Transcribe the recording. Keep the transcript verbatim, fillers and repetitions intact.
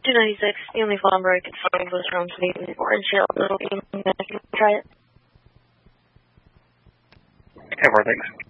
two ninety-six, the only phone number I could find was from the Orange Hill. Little game. Try it. Ever, thanks.